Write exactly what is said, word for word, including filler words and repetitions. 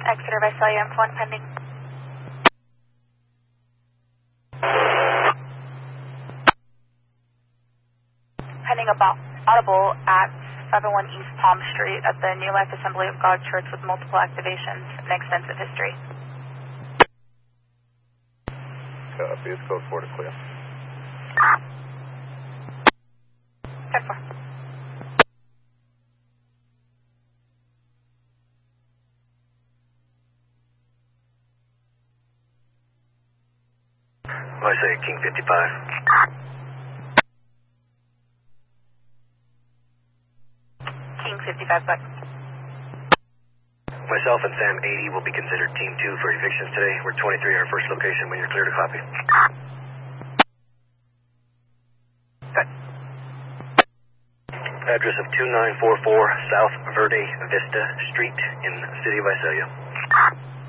Exeter Visalia, M one pending. Pending about audible at five oh one East Palm Street at the New Life Assembly of God Church with multiple activations and extensive history. Copy, it's code four to clear. ten four. I say King fifty-five. King fifty-five, back. Myself and Sam eighty will be considered Team two for evictions today. We're twenty-three at our first location when you're clear to copy. Good. Address of two nine four four South Verde Vista Street in City of Visalia.